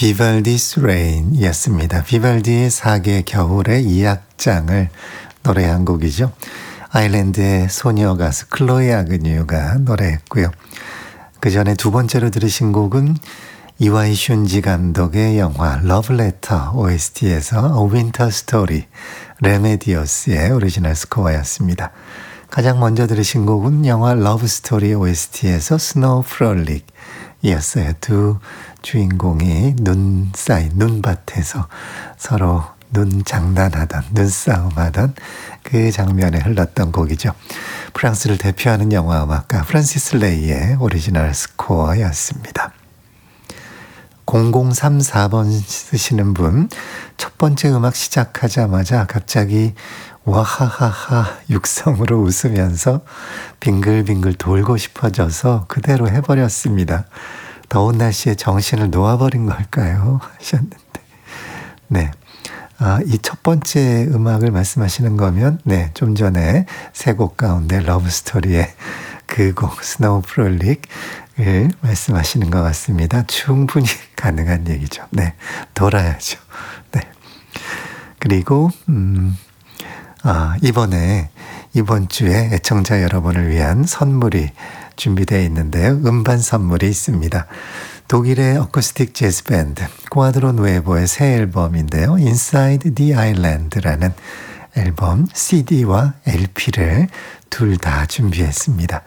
비발디's Rain이었습니다. 비발디의 4개 겨울의 2악장을 노래한 곡이죠. 아일랜드의 소녀 가수 클로이 아그뉴가 노래했고요. 그 전에 두 번째로 들으신 곡은 이와이 슌지 감독의 영화 러브레터 OST에서 A Winter Story, 레메디어스의 오리지널 스코어였습니다. 가장 먼저 들으신 곡은 영화 러브스토리 OST에서 스노우 프롤릭이었어요. 두 주인공이 눈 사이 눈밭에서 서로 눈 장난하던 눈싸움하던 그 장면에 흘렀던 곡이죠. 프랑스를 대표하는 영화 음악가 프란시스 레이의 오리지널 스코어였습니다. 0034번 쓰시는 분, 첫 번째 음악 시작하자마자 갑자기 와하하하 육성으로 웃으면서 빙글빙글 돌고 싶어져서 그대로 해버렸습니다. 더운 날씨에 정신을 놓아버린 걸까요? 하셨는데. 네. 이 첫 번째 음악을 말씀하시는 거면, 네, 좀 전에 세 곡 가운데 러브스토리의 그 곡, 스노우 프롤릭을 말씀하시는 것 같습니다. 충분히 가능한 얘기죠. 네. 돌아야죠. 네. 그리고, 이번 주에 애청자 여러분을 위한 선물이 준비되어 있는데요. 음반 선물이 있습니다. 독일의 어쿠스틱 재즈 밴드 쿠아드로 누에보의 새 앨범인데요. Inside the Island라는 앨범 CD와 LP를 둘 다 준비했습니다.